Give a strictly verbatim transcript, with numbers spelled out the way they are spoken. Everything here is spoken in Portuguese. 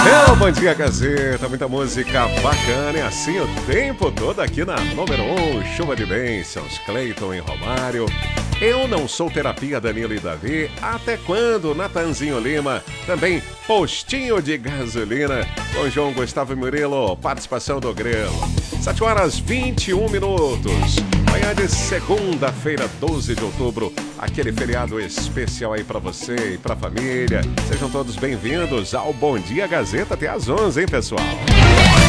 É o Bom Dia Gazeta, muita música bacana e assim o tempo todo aqui na número um, chuva de bênçãos, Cleiton e Romário. Eu não sou terapia, Danilo e Davi. Até quando? Natanzinho Lima. Também postinho de gasolina com João Gustavo Murilo. Participação do Grelo. sete horas e vinte e um minutos. Manhã de segunda-feira, doze de outubro. Aquele feriado especial aí pra você e pra família. Sejam todos bem-vindos ao Bom Dia Gazeta até às onze, hein, pessoal?